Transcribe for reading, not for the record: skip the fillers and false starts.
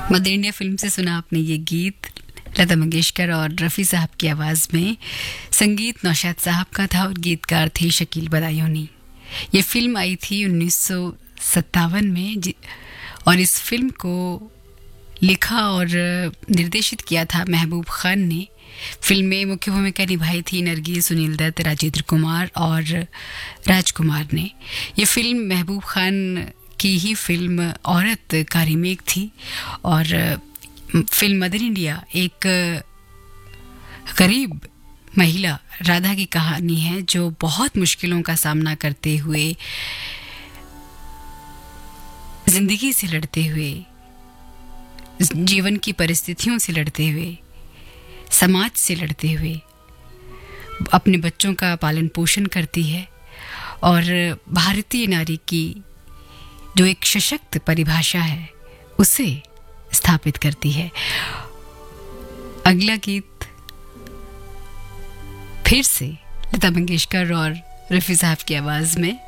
Mother India film से सुना आपने ये गीत। लता मंगेशकर और रफ़ी साहब की आवाज़ में। संगीत नौशाद साहब का था और गीतकार थे शकील बदायूनी। ये फिल्म आई थी 1957 में और इस फिल्म को लिखा और निर्देशित किया था महबूब खान ने। फिल्म में मुख्य भूमिका निभाई थी नरगिस, सुनील दत्त, राजेंद्र कुमार और राजकुमार ने। ये फिल्म महबूब खान की ही फिल्म औरत का रीमेक थी और फिल्म मदर इंडिया एक गरीब महिला राधा की कहानी है जो बहुत मुश्किलों का सामना करते हुए, जिंदगी से लड़ते हुए, जीवन की परिस्थितियों से लड़ते हुए, समाज से लड़ते हुए अपने बच्चों का पालन पोषण करती है और भारतीय नारी की जो एक सशक्त परिभाषा है उसे स्थापित करती है। अगला गीत फिर से लता मंगेशकर और रफ़ी साहब की आवाज़ में।